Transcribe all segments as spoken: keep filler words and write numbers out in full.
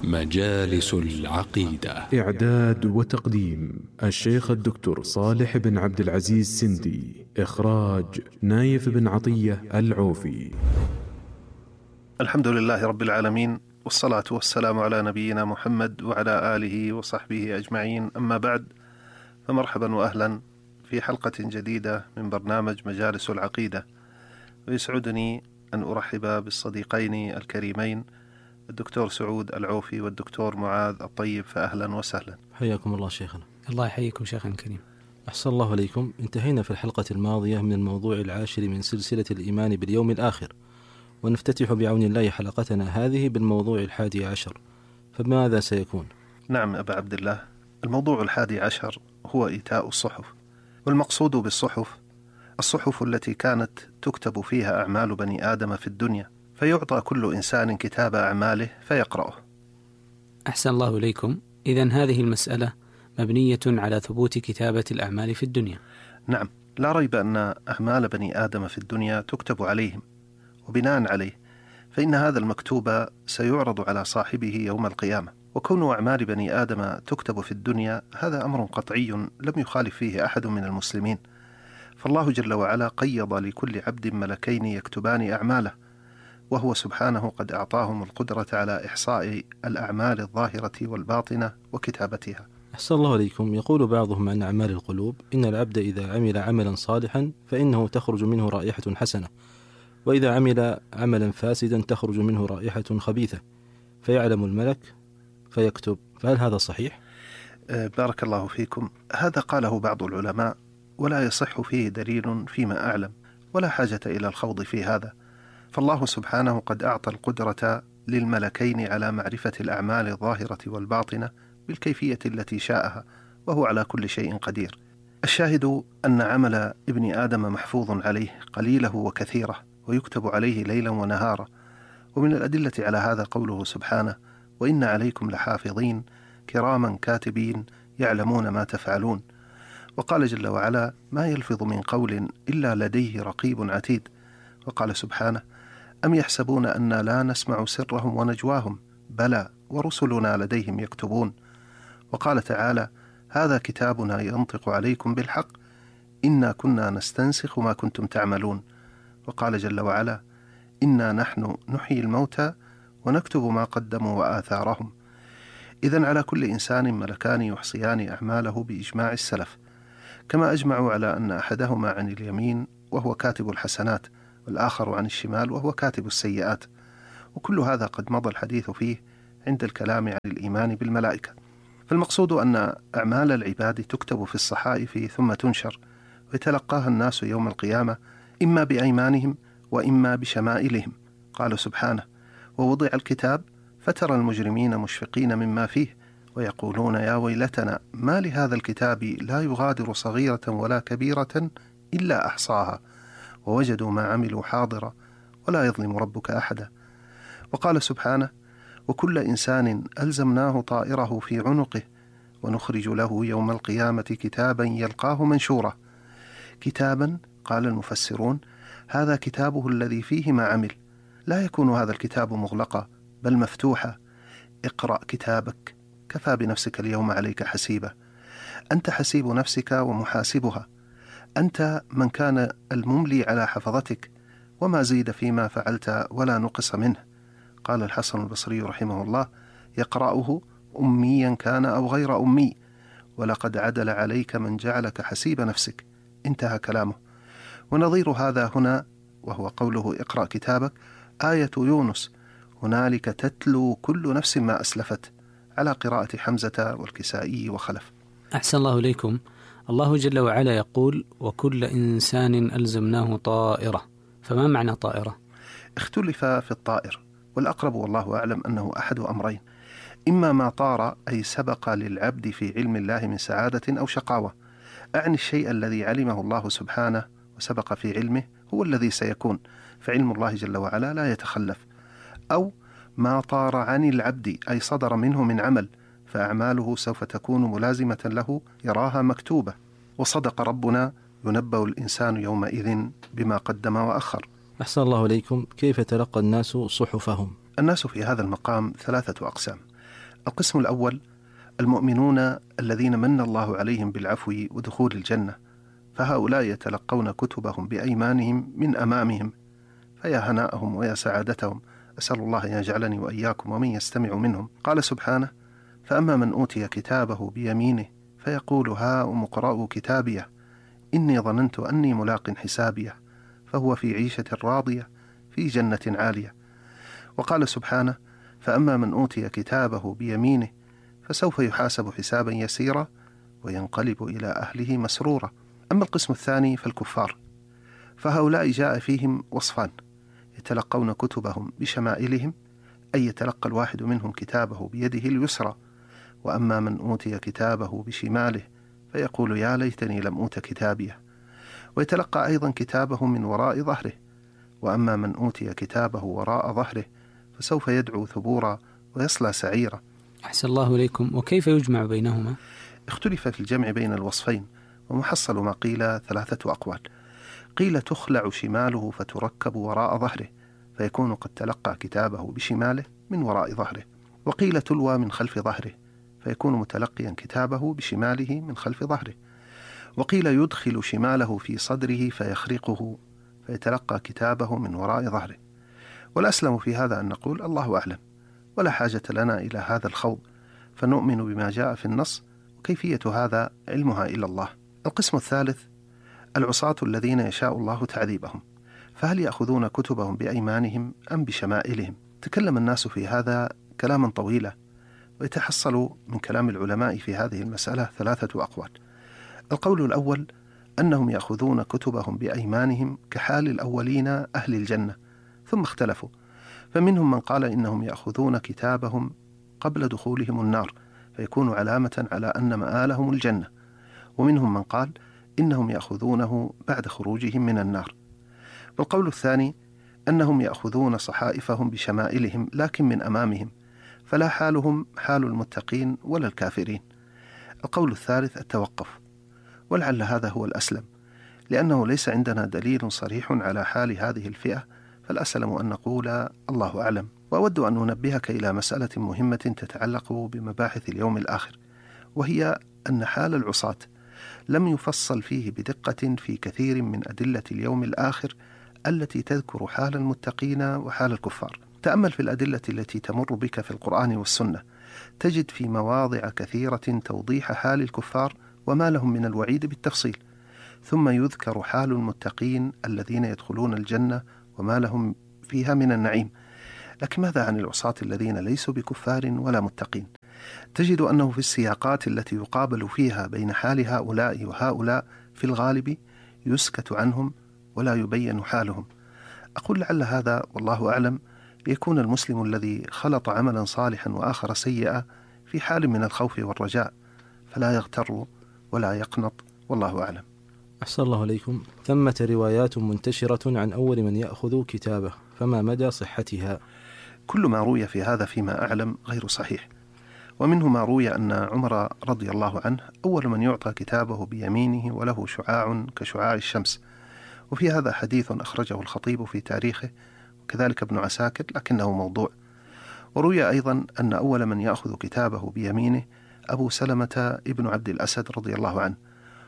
مجالس العقيدة. إعداد وتقديم الشيخ الدكتور صالح بن عبد العزيز سندي. إخراج نايف بن عطية العوفي. الحمد لله رب العالمين، والصلاة والسلام على نبينا محمد وعلى آله وصحبه أجمعين. أما بعد، فمرحبا وأهلا في حلقة جديدة من برنامج مجالس العقيدة. ويسعدني أن أرحب بالصديقين الكريمين الدكتور سعود العوفي والدكتور معاذ الطيب، فأهلا وسهلا. حياكم الله شيخنا. الله يحييكم شيخنا الكريم. أحسن الله عليكم. انتهينا في الحلقة الماضية من الموضوع العاشر من سلسلة الإيمان باليوم الآخر، ونفتتح بعون الله حلقتنا هذه بالموضوع الحادي عشر، فماذا سيكون؟ نعم أبا عبد الله، الموضوع الحادي عشر هو إيتاء الصحف. والمقصود بالصحف الصحف التي كانت تكتب فيها أعمال بني آدم في الدنيا، فيعطى كل إنسان كتاب أعماله فيقرأه. أحسن الله إليكم. إذن هذه المسألة مبنية على ثبوت كتابة الأعمال في الدنيا. نعم، لا ريب أن أعمال بني آدم في الدنيا تكتب عليهم، وبناء عليه فإن هذا المكتوب سيعرض على صاحبه يوم القيامة. وكون أعمال بني آدم تكتب في الدنيا هذا أمر قطعي لم يخالف فيه أحد من المسلمين، فالله جل وعلا قيض لكل عبد ملكين يكتبان أعماله، وهو سبحانه قد أعطاهم القدرة على إحصاء الأعمال الظاهرة والباطنة وكتابتها. أحسن الله عليكم. يقول بعضهم عن أعمال القلوب إن العبد إذا عمل عملا صالحا فإنه تخرج منه رائحة حسنة، وإذا عمل عملا فاسدا تخرج منه رائحة خبيثة، فيعلم الملك فيكتب. فهل هذا صحيح؟ بارك الله فيكم. هذا قاله بعض العلماء، ولا يصح فيه دليل فيما أعلم، ولا حاجة إلى الخوض في هذا، فالله سبحانه قد أعطى القدرة للملكين على معرفة الأعمال الظاهرة والباطنة بالكيفية التي شاءها، وهو على كل شيء قدير. الشاهد أن عمل ابن آدم محفوظ عليه قليله وكثيره، ويكتب عليه ليلا ونهارا. ومن الأدلة على هذا قوله سبحانه: وإن عليكم لحافظين كراما كاتبين يعلمون ما تفعلون. وقال جل وعلا: ما يلفظ من قول إلا لديه رقيب عتيد. وقال سبحانه: أم يحسبون أن لا نسمع سرهم ونجواهم بلى ورسلنا لديهم يكتبون. وقال تعالى: هذا كتابنا ينطق عليكم بالحق إنا كنا نستنسخ ما كنتم تعملون. وقال جل وعلا: إنا نحن نحيي الموتى ونكتب ما قدموا وآثارهم. إذن على كل إنسان ملكان يحصيان أعماله بإجماع السلف، كما أجمعوا على أن أحدهما عن اليمين وهو كاتب الحسنات، والآخر عن الشمال وهو كاتب السيئات. وكل هذا قد مضى الحديث فيه عند الكلام عن الإيمان بالملائكة. فالمقصود أن أعمال العباد تكتب في الصحائف ثم تنشر، ويتلقاها الناس يوم القيامة إما بأيمانهم وإما بشمائلهم. قال سبحانه: ووضع الكتاب فترى المجرمين مشفقين مما فيه ويقولون يا ويلتنا ما لهذا الكتاب لا يغادر صغيرة ولا كبيرة إلا أحصاها ووجدوا ما عملوا حاضرا ولا يظلم ربك أحدا. وقال سبحانه: وكل إنسان ألزمناه طائره في عنقه ونخرج له يوم القيامة كتابا يلقاه منشورا. كتابا، قال المفسرون، هذا كتابه الذي فيه ما عمل، لا يكون هذا الكتاب مغلقا بل مفتوحا. اقرأ كتابك كفى بنفسك اليوم عليك حسيبا. أنت حسيب نفسك ومحاسبها، أنت من كان المملي على حفظتك، وما زيد فيما فعلت ولا نقص منه. قال الحسن البصري رحمه الله: يقرأه أميا كان أو غير أمي، ولقد عدل عليك من جعلك حسيب نفسك. انتهى كلامه. ونظير هذا هنا وهو قوله: اقرأ كتابك، آية يونس: هنالك تتلو كل نفس ما أسلفت، على قراءة حمزة والكسائي وخلف. أحسن الله إليكم. الله جل وعلا يقول: وكل إنسان ألزمناه طائرة. فما معنى طائرة؟ اختلف في الطائر، والأقرب والله أعلم أنه أحد أمرين: إما ما طار أي سبق للعبد في علم الله من سعادة أو شقاوة، أعني الشيء الذي علمه الله سبحانه وسبق في علمه هو الذي سيكون، فعلم الله جل وعلا لا يتخلف. أو ما طار عن العبد أي صدر منه من عمل، فأعماله سوف تكون ملازمة له يراها مكتوبة. وصدق ربنا: ينبأ الإنسان يومئذ بما قدم وأخر. أحسن الله عليكم. كيف تلقى الناس صحفهم؟ الناس في هذا المقام ثلاثة أقسام: القسم الأول المؤمنون الذين من الله عليهم بالعفو ودخول الجنة، فهؤلاء يتلقون كتبهم بأيمانهم من أمامهم، فيا هناءهم ويا سعادتهم، أسأل الله أن يجعلني وإياكم ومن يستمع منهم. قال سبحانه: فأما من أوتي كتابه بيمينه فيقول هاؤم اقرءوا كتابيه إني ظننت أني ملاق حسابيه فهو في عيشة راضية في جنة عالية. وقال سبحانه: فأما من أوتي كتابه بيمينه فسوف يحاسب حسابا يسيرا وينقلب إلى أهله مسرورا. أما القسم الثاني فالكفار، فهؤلاء جاء فيهم وصفان: يتلقون كتبهم بشمائلهم، أي يتلقى الواحد منهم كتابه بيده اليسرى، وأما من أوتي كتابه بشماله فيقول يا ليتني لم أوت كتابيه، ويتلقى أيضا كتابه من وراء ظهره. وأما من أوتي كتابه وراء ظهره فسوف يدعو ثبورا ويصلى سعيرا. أحسن الله إليكم. وكيف يجمع بينهما؟ اختلف في الجمع بين الوصفين، ومحصل ما قيل ثلاثة أقوال. قيل تخلع شماله فتركب وراء ظهره فيكون قد تلقى كتابه بشماله من وراء ظهره، وقيل تلوى من خلف ظهره فيكون متلقيا كتابه بشماله من خلف ظهره، وقيل يدخل شماله في صدره فيخرقه فيتلقى كتابه من وراء ظهره. والأسلم في هذا أن نقول الله أعلم، ولا حاجة لنا إلى هذا الخوض، فنؤمن بما جاء في النص، وكيفية هذا علمها إلى الله. القسم الثالث العصاة الذين يشاء الله تعذيبهم، فهل يأخذون كتبهم بأيمانهم أم بشمائلهم؟ تكلم الناس في هذا كلاما طويلا، ويتحصل من كلام العلماء في هذه المسألة ثلاثة أقوال. القول الأول أنهم يأخذون كتبهم بأيمانهم كحال الأولين أهل الجنة، ثم اختلفوا، فمنهم من قال إنهم يأخذون كتابهم قبل دخولهم النار فيكون علامة على أن مآلهم الجنة، ومنهم من قال إنهم يأخذونه بعد خروجهم من النار. والقول الثاني أنهم يأخذون صحائفهم بشمائلهم لكن من أمامهم، فلا حالهم حال المتقين ولا الكافرين. القول الثالث التوقف، ولعل هذا هو الأسلم، لأنه ليس عندنا دليل صريح على حال هذه الفئة، فالأسلم أن نقول الله أعلم. وأود أن ننبهك إلى مسألة مهمة تتعلق بمباحث اليوم الآخر، وهي أن حال العصاة لم يفصل فيه بدقة في كثير من أدلة اليوم الآخر التي تذكر حال المتقين وحال الكفار. تأمل في الأدلة التي تمر بك في القرآن والسنة، تجد في مواضع كثيرة توضيح حال الكفار وما لهم من الوعيد بالتفصيل، ثم يذكر حال المتقين الذين يدخلون الجنة وما لهم فيها من النعيم. لكن ماذا عن العصاة الذين ليسوا بكفار ولا متقين؟ تجد أنه في السياقات التي يقابل فيها بين حال هؤلاء وهؤلاء في الغالب يسكت عنهم ولا يبين حالهم. أقول لعل هذا والله أعلم يكون المسلم الذي خلط عملا صالحا وآخر سيئا في حال من الخوف والرجاء، فلا يغتر ولا يقنط، والله أعلم. أحسن الله عليكم. ثمة روايات منتشرة عن أول من يأخذ كتابه، فما مدى صحتها؟ كل ما روي في هذا فيما أعلم غير صحيح، ومنه ما روي أن عمر رضي الله عنه أول من يعطى كتابه بيمينه وله شعاع كشعاع الشمس، وفي هذا حديث أخرجه الخطيب في تاريخه وكذلك ابن عساكر لكنه موضوع. وروي أيضا أن أول من يأخذ كتابه بيمينه أبو سلمة ابن عبد الأسد رضي الله عنه.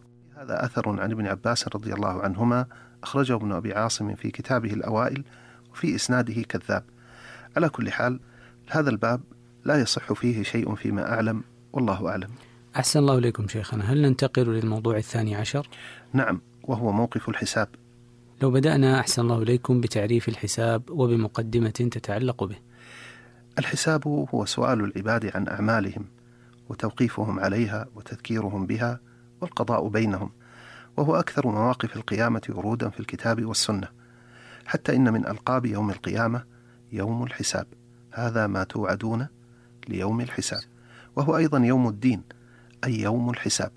هذا أثر عن ابن عباس رضي الله عنهما أخرجه ابن أبي عاصم في كتابه الأوائل، وفي إسناده كذاب. على كل حال هذا الباب لا يصح فيه شيء فيما أعلم، والله أعلم. أحسن الله إليكم شيخنا. هل ننتقل للموضوع الثاني عشر؟ نعم، وهو موقف الحساب. لو بدأنا أحسن الله إليكم بتعريف الحساب وبمقدمة تتعلق به. الحساب هو سؤال العباد عن أعمالهم وتوقيفهم عليها وتذكيرهم بها والقضاء بينهم، وهو أكثر مواقف القيامة ورودا في الكتاب والسنة، حتى إن من ألقاب يوم القيامة يوم الحساب، هذا ما توعدون ليوم الحساب، وهو أيضا يوم الدين أي يوم الحساب.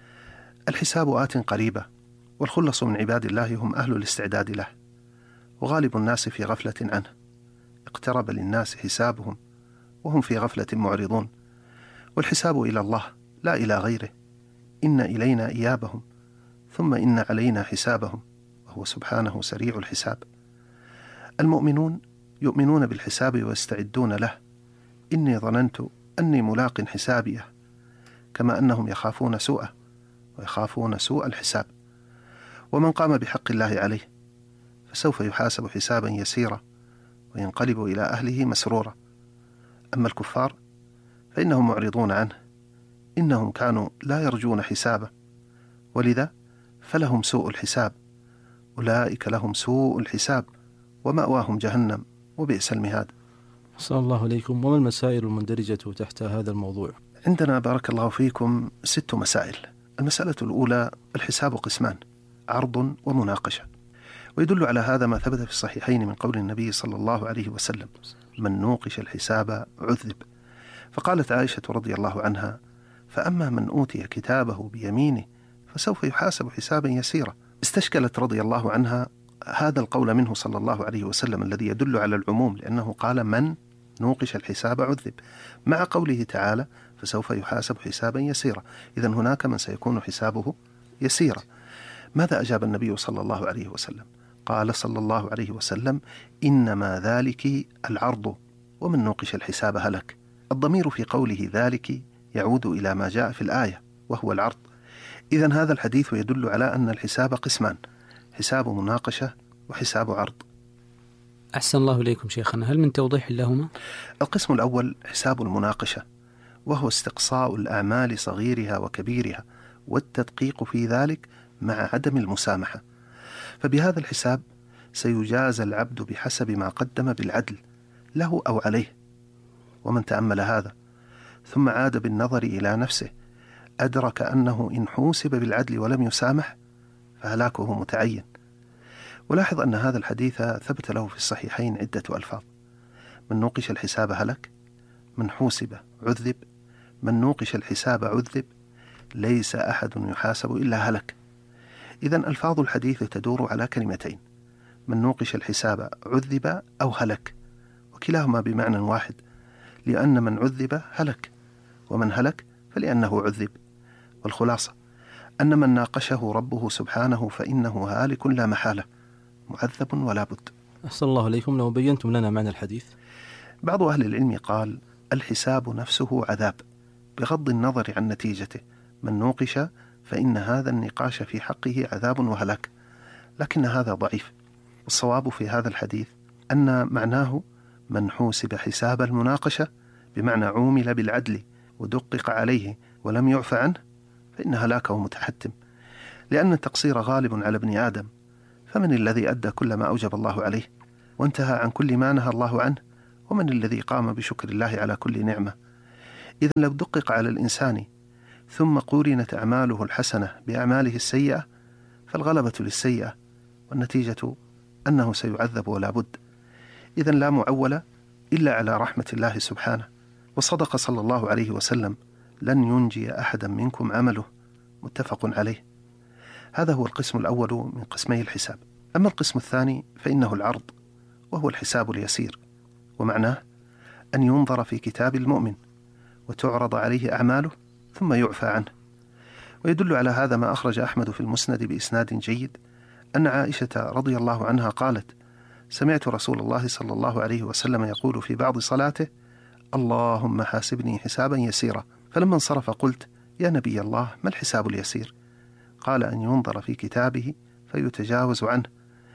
الحساب آت قريبة، والخلص من عباد الله هم أهل الاستعداد له، وغالب الناس في غفلة عنه. اقترب للناس حسابهم وهم في غفلة معرضون، والحساب إلى الله لا إلى غيره. إن إلينا إيابهم ثم إن علينا حسابهم، وهو سبحانه سريع الحساب. المؤمنون يؤمنون بالحساب ويستعدون له. إني ظننت أني ملاق حسابيه، كما أنهم يخافون سوءه ويخافون سوء الحساب. ومن قام بحق الله عليه فسوف يحاسب حسابا يسيرا وينقلب إلى أهله مسرورا. أما الكفار فإنهم معرضون عنه، إنهم كانوا لا يرجون حسابه، ولذا فلهم سوء الحساب، أولئك لهم سوء الحساب ومأواهم جهنم وبئس المهاد. صلى الله عليكم. وما المسائل المندرجة تحت هذا الموضوع؟ عندنا بارك الله فيكم ست مسائل. المسألة الأولى: الحساب قسمان، عرض ومناقشة. ويدل على هذا ما ثبت في الصحيحين من قول النبي صلى الله عليه وسلم: من نوقش الحساب عذب. فقالت عائشة رضي الله عنها: فأما من أوتي كتابه بيمينه فسوف يحاسب حسابا يسيرا. استشكلت رضي الله عنها هذا القول منه صلى الله عليه وسلم الذي يدل على العموم، لأنه قال من نوقش الحساب عذب، مع قوله تعالى فسوف يحاسب حسابا يسيرا. إذن هناك من سيكون حسابه يسيرا. ماذا أجاب النبي صلى الله عليه وسلم؟ قال صلى الله عليه وسلم: إنما ذلك العرض، ومن نوقش الحساب هلك. الضمير في قوله ذلك يعود إلى ما جاء في الآية وهو العرض. إذن هذا الحديث يدل على أن الحساب قسمان: حساب مناقشة وحساب عرض. أحسن الله إليكم شيخنا، هل من توضيح لهما؟ القسم الأول حساب المناقشة، وهو استقصاء الأعمال صغيرها وكبيرها والتدقيق في ذلك مع عدم المسامحة. فبهذا الحساب سيجازى العبد بحسب ما قدم بالعدل له أو عليه. ومن تأمل هذا ثم عاد بالنظر إلى نفسه أدرك أنه إن حوسب بالعدل ولم يسامح فهلاكه متعين. ولاحظ أن هذا الحديث ثبت له في الصحيحين عدة ألفاظ: من نوقش الحساب هلك، من حوسب عذب، من نوقش الحساب عذب، ليس أحد يحاسب إلا هلك. إذن ألفاظ الحديث تدور على كلمتين: من نوقش الحساب عذب أو هلك، وكلاهما بمعنى واحد، لأن من عذب هلك، ومن هلك فلأنه عذب. والخلاصة أن من ناقشه ربه سبحانه فإنه هالك لا محالة، معذب ولا بد. أحسن الله عليكم. لو بينتم لنا معنى الحديث. بعض أهل العلم قال: الحساب نفسه عذاب بغض النظر عن نتيجته. من نوقش فإن هذا النقاش في حقه عذاب وهلاك، لكن هذا ضعيف. والصواب في هذا الحديث أن معناه من حوسب حساب المناقشة، بمعنى عومل بالعدل ودقق عليه ولم يعف عنه، فإن هلاكه متحتم، لأن التقصير غالب على ابن آدم. فمن الذي أدى كل ما أوجب الله عليه وانتهى عن كل ما نهى الله عنه؟ ومن الذي قام بشكر الله على كل نعمة؟ إذن لو دقق على الإنسان ثم قورنت أعماله الحسنة بأعماله السيئة فالغلبة للسيئة، والنتيجة أنه سيعذب ولا بد. إذن لا معول إلا على رحمة الله سبحانه. وصدق صلى الله عليه وسلم: لن ينجي أحدا منكم عمله، متفق عليه. هذا هو القسم الأول من قسمي الحساب. أما القسم الثاني فإنه العرض، وهو الحساب اليسير، ومعناه أن ينظر في كتاب المؤمن وتعرض عليه أعماله ثم يعفى عنه. ويدل على هذا ما أخرج أحمد في المسند بإسناد جيد أن عائشة رضي الله عنها قالت: سمعت رسول الله صلى الله عليه وسلم يقول في بعض صلاته: اللهم حاسبني حسابا يسيرا. فلما انصرف قلت: يا نبي الله، ما الحساب اليسير؟ قال: أن ينظر في كتابه فيتجاوز عنه،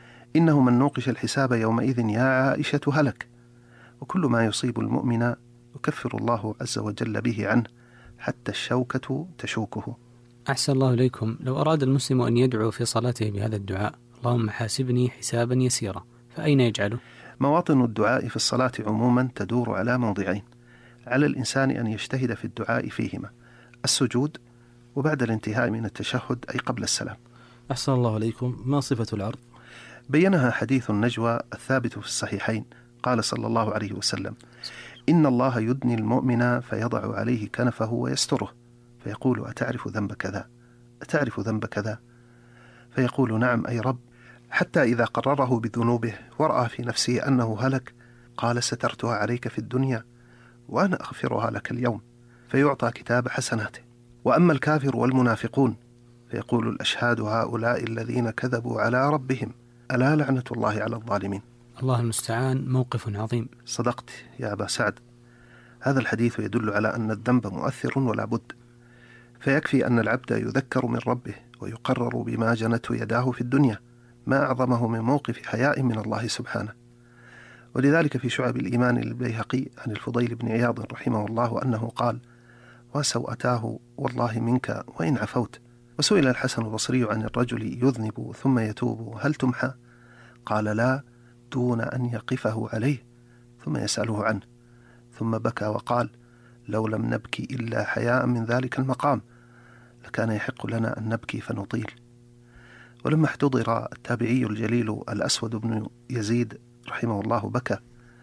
إنه من نوقش الحساب يومئذ يا عائشة هلك. وكل ما يصيب المؤمن يكفر الله عز وجل به عنه حتى الشوكة تشوكه. أحسن الله إليكم. لو أراد المسلم أن يدعو في صلاته بهذا الدعاء: اللهم حاسبني حسابا يسيرا، فأين يجعله؟ مواطن الدعاء في الصلاة عموما تدور على موضعين: على الإنسان أن يجتهد في الدعاء فيهما: السجود، وبعد الانتهاء من التشهد أي قبل السلام. أحسن الله عليكم. ما صفة العرض؟ بينها حديث النجوى الثابت في الصحيحين. قال صلى الله عليه وسلم: إن الله يدني المؤمن فيضع عليه كنفه ويستره، فيقول: أتعرف ذنب كذا؟ أتعرف ذنب كذا؟ فيقول: نعم أي رب. حتى إذا قرره بذنوبه ورأى في نفسه أنه هلك قال: سترتها عليك في الدنيا وأنا أغفرها لك اليوم، فيعطى كتاب حسناته. وأما الكافر والمنافقون فيقول الأشهاد: هؤلاء الذين كذبوا على ربهم، ألا لعنة الله على الظالمين. الله المستعان. موقف عظيم. صدقت يا أبا سعد. هذا الحديث يدل على أن الذنب مؤثر ولا بد، فيكفي أن العبد يذكر من ربه ويقرر بما جنته يداه في الدنيا، ما أعظمه من موقف حياء من الله سبحانه. ولذلك في شعب الإيمان للبيهقي عن الفضيل بن عياض رحمه الله أنه قال: وسوءتاه والله منك وإن عفوت. وسئل الحسن البصري عن الرجل يذنب ثم يتوب هل تمحى؟ قال: لا، دون أن يقفه عليه ثم يسأله عنه. ثم بكى وقال: لو لم نبكي إلا حياء من ذلك المقام لكان يحق لنا أن نبكي فنطيل. ولما احتضر التابعي الجليل الأسود بن يزيد رحمه الله بكى،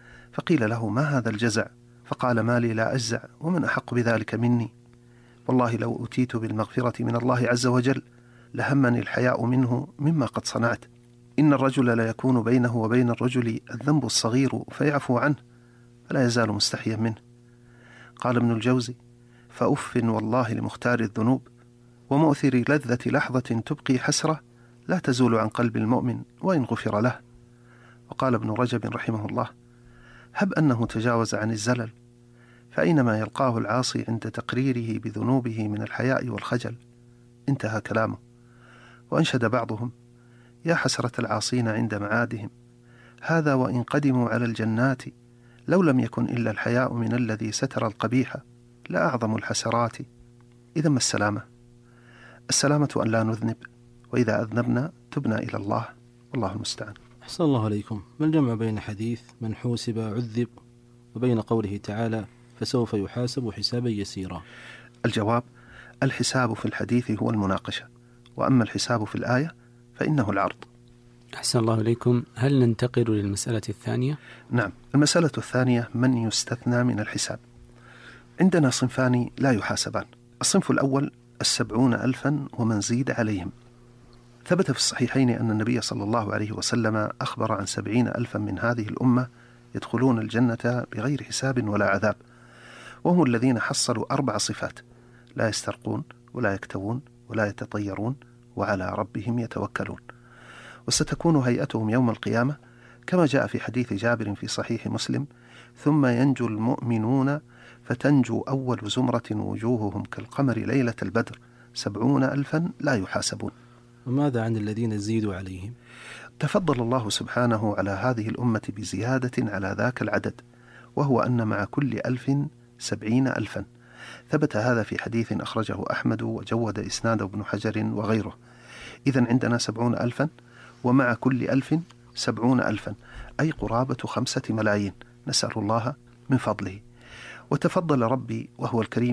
فقيل له: ما هذا الجزع؟ فقال: ما لي لا أجزع، ومن أحق بذلك مني؟ والله لو أتيت بالمغفرة من الله عز وجل لهمني الحياء منه مما قد صنعت. إن الرجل لا يكون بينه وبين الرجل الذنب الصغير فيعفو عنه فلا يزال مستحيا منه. قال ابن الجوزي: فأف والله لمختار الذنوب ومؤثر لذة لحظة تبقي حسرة لا تزول عن قلب المؤمن وإن غفر له. وقال ابن رجب رحمه الله: هب أنه تجاوز عن الزلل، فأينما يلقاه العاصي عند تقريره بذنوبه من الحياء والخجل. انتهى كلامه. وأنشد بعضهم: يا حسرة العاصين عند معادهم، هذا وإن قدموا على الجنات، لو لم يكن إلا الحياء من الذي ستر القبيح لأعظم الحسرات. إذا ما السلامة؟ السلامة أن لا نذنب، وإذا أذنبنا تبنا إلى الله، والله المستعان. أحسن الله عليكم. ما الجمع بين حديث من حوسب عذب وبين قوله تعالى فسوف يحاسب حسابا يسيرا؟ الجواب: الحساب في الحديث هو المناقشة، وأما الحساب في الآية فإنه العرض. أحسن الله عليكم. هل ننتقل للمسألة الثانية؟ نعم. المسألة الثانية: من يستثنى من الحساب. عندنا صنفان لا يحاسبان. الصنف الأول السبعون ألفا ومن زيد عليهم. ثبت في الصحيحين أن النبي صلى الله عليه وسلم أخبر عن سبعين ألفا من هذه الأمة يدخلون الجنة بغير حساب ولا عذاب، وهم الذين حصلوا أربع صفات: لا يسترقون ولا يكتوون ولا يتطيرون وعلى ربهم يتوكلون. وستكون هيئتهم يوم القيامة كما جاء في حديث جابر في صحيح مسلم: ثم ينجو المؤمنون فتنجو أول زمرة وجوههم كالقمر ليلة البدر، سبعون ألفا لا يحاسبون. وماذا عن الذين زيدوا عليهم؟ تفضل الله سبحانه على هذه الأمة بزيادة على ذاك العدد، وهو أن مع كل ألف سبعين ألفا. ثبت هذا في حديث أخرجه أحمد وجود إسناده ابن حجر وغيره. إذن عندنا سبعون ألفا ومع كل ألف سبعون ألفا، أي قرابة خمسة ملايين، نسأل الله من فضله. وتفضل ربي وهو الكريم